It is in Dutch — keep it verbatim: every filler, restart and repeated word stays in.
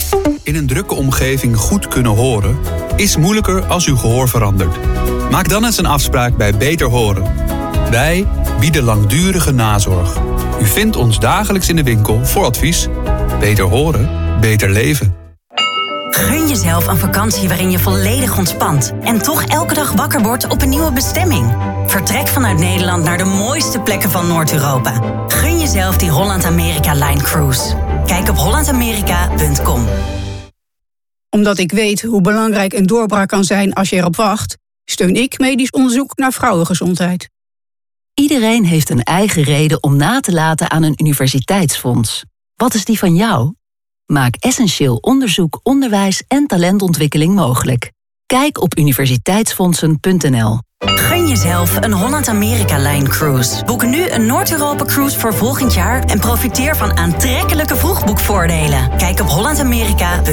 In een drukke omgeving goed kunnen horen is moeilijker als uw gehoor verandert. Maak dan eens een afspraak bij Beter Horen. Wij bieden langdurige nazorg. U vindt ons dagelijks in de winkel voor advies. Beter horen, beter leven. Gun jezelf een vakantie waarin je volledig ontspant en toch elke dag wakker wordt op een nieuwe bestemming. Vertrek vanuit Nederland naar de mooiste plekken van Noord-Europa. Gun jezelf die Holland-Amerika-Line Cruise. Kijk op holland amerika punt com. Omdat ik weet hoe belangrijk een doorbraak kan zijn als je erop wacht, steun ik medisch onderzoek naar vrouwengezondheid. Iedereen heeft een eigen reden om na te laten aan een universiteitsfonds. Wat is die van jou? Maak essentieel onderzoek, onderwijs en talentontwikkeling mogelijk. Kijk op universiteitsfondsen punt n l. Gun jezelf een Holland-Amerika-Line Cruise. Boek nu een Noord-Europa-cruise voor volgend jaar en profiteer van aantrekkelijke vroegboekvoordelen. Kijk op holland amerika punt n l.